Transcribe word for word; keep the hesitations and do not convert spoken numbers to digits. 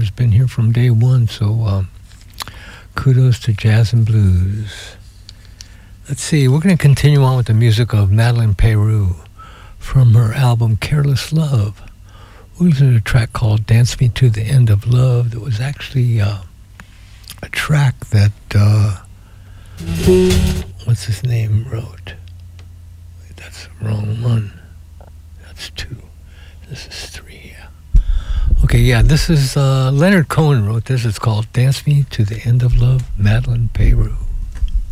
has been here from day one, so um, kudos to Jazz and Blues. Let's see, we're going to continue on with the music of Madeleine Peyrou from her album Careless Love. We listened to a track called Dance Me to the End of Love that was actually uh, a track that, uh, what's his name, wrote. Wait, that's the wrong one. That's two. This is three, yeah. Okay, yeah, this is uh, Leonard Cohen wrote this. It's called Dance Me to the End of Love, Madeleine Peyrou.